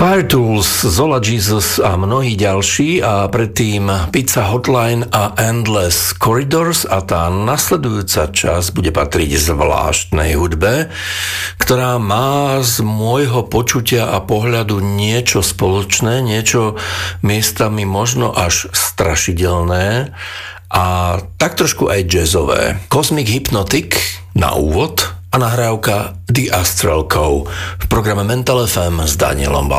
Fire Tools, Zola Jesus a mnohí ďalší a predtým Pizza Hotline a Endless Corridors a tá nasledujúca časť bude patriť zvláštnej hudbe, ktorá má z môjho počutia a pohľadu niečo spoločné, niečo miestami možno až strašidelné a tak trošku aj jazzové. Cosmic Hypnotic na úvod a nahrávka The Astral Co. v programe Mental FM s Danielom Balom.